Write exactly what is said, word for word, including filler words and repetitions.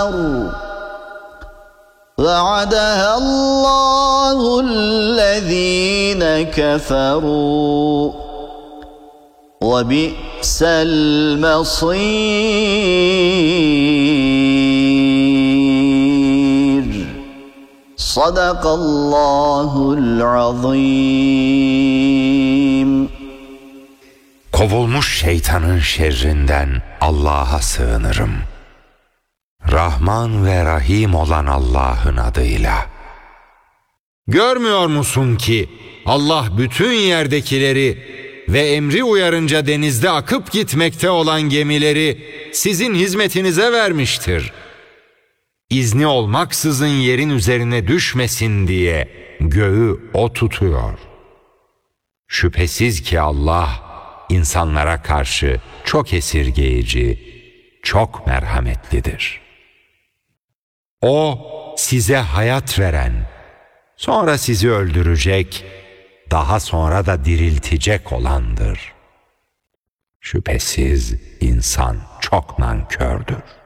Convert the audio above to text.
وعدها الله الذين كفروا وبئس المصير صدق الله العظيم. Kovulmuş şeytanın şerrinden Allah'a sığınırım. Rahman ve Rahim olan Allah'ın adıyla. Görmüyor musun ki Allah bütün yerdekileri ve emri uyarınca denizde akıp gitmekte olan gemileri sizin hizmetinize vermiştir. İzni olmaksızın yerin üzerine düşmesin diye göğü O tutuyor. Şüphesiz ki Allah insanlara karşı çok esirgeyici, çok merhametlidir. O size hayat veren, sonra sizi öldürecek, daha sonra da diriltecek olandır. Şüphesiz insan çok nankördür.